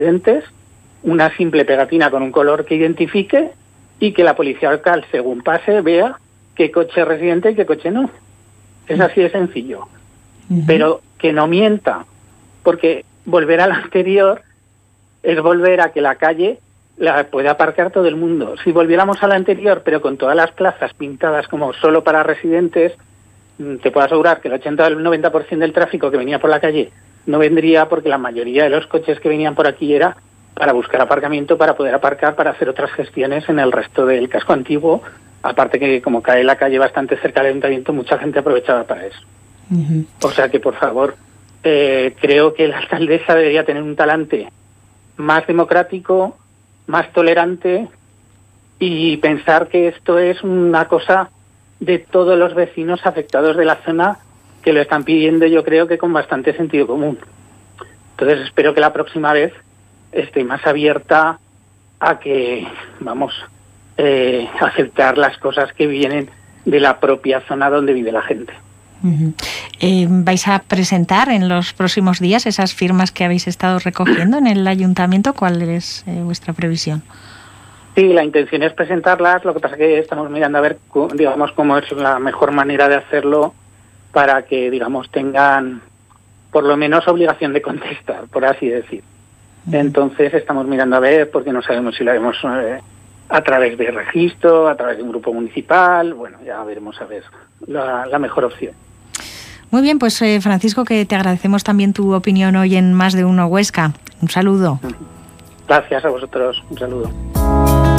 residentes, una simple pegatina con un color que identifique y que la policía local, según pase, vea qué coche es residente y qué coche no. Es así de sencillo. Pero que no mienta, porque volver al anterior es volver a que la calle la pueda aparcar todo el mundo. Si volviéramos a la anterior, pero con todas las plazas pintadas como solo para residentes, te puedo asegurar que el 80 o el 90% del tráfico que venía por la calle no vendría, porque la mayoría de los coches que venían por aquí era para buscar aparcamiento, para poder aparcar, para hacer otras gestiones en el resto del casco antiguo. Aparte que como cae la calle bastante cerca del ayuntamiento, mucha gente aprovechaba para eso. O sea que, por favor, creo que la alcaldesa debería tener un talante más democrático, más tolerante, y pensar que esto es una cosa de todos los vecinos afectados de la zona, que lo están pidiendo, yo creo que con bastante sentido común. Entonces espero que la próxima vez esté más abierta a que, aceptar las cosas que vienen de la propia zona donde vive la gente. ¿Vais a presentar en los próximos días esas firmas que habéis estado recogiendo en el ayuntamiento? ¿Cuál es vuestra previsión? Sí, la intención es presentarlas, lo que pasa es que estamos mirando a ver, cómo es la mejor manera de hacerlo para que, tengan por lo menos obligación de contestar, por así decir. Entonces estamos mirando a ver, porque no sabemos si lo haremos a través de registro, a través de un grupo municipal. Bueno, ya veremos a ver la mejor opción. Muy bien, pues Francisco, que te agradecemos también tu opinión hoy en Más de Uno Huesca. Un saludo. Gracias a vosotros, un saludo.